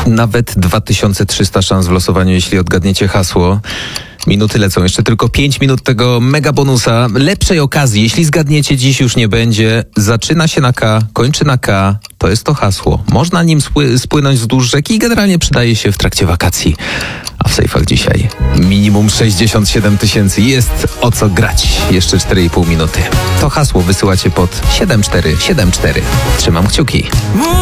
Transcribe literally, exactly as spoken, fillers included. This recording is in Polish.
Nawet dwa tysiące trzysta szans w losowaniu, jeśli odgadniecie hasło. Minuty lecą, jeszcze tylko pięć minut tego mega bonusa. Lepszej okazji, jeśli zgadniecie, dziś już nie będzie. Zaczyna się na K, kończy na K. To jest to hasło. Można nim spły- spłynąć wzdłuż rzeki i generalnie przydaje się w trakcie wakacji. A w sejfach dzisiaj minimum sześćdziesiąt siedem tysięcy. Jest o co grać. Jeszcze cztery i pół minuty. To hasło wysyłacie pod siedem cztery siedem cztery. Trzymam kciuki.